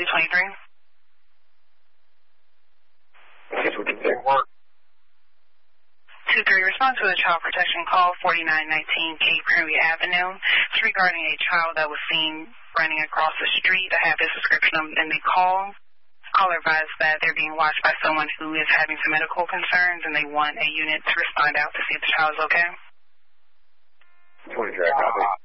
223. Yes, we can take work. 2-3, respond to a child protection call, 4919 Cape Henry Avenue. It's regarding a child that was seen running across the street. I have this description in the call. Caller advised that they're being watched by someone who is having some medical concerns, and they want a unit to respond out to see if the child is okay. 20 track, copy.